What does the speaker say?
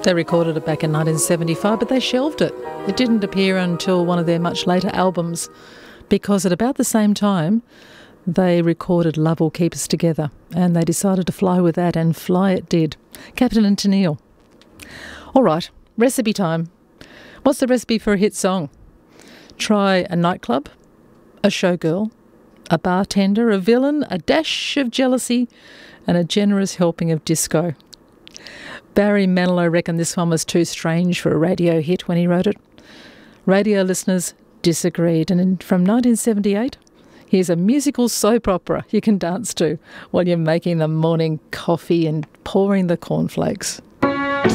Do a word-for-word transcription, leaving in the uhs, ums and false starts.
They recorded it back in nineteen seventy-five, but they shelved it. It didn't appear until one of their much later albums, because at about the same time, they recorded Love Will Keep Us Together, and they decided to fly with that, and fly it did. Captain and Tennille. All right, recipe time. What's the recipe for a hit song? Try a nightclub, a showgirl, a bartender, a villain, a dash of jealousy, and a generous helping of disco. Barry Manilow reckoned this one was too strange for a radio hit when he wrote it. Radio listeners disagreed, and in, from nineteen seventy-eight, here's a musical soap opera you can dance to while you're making the morning coffee and pouring the cornflakes.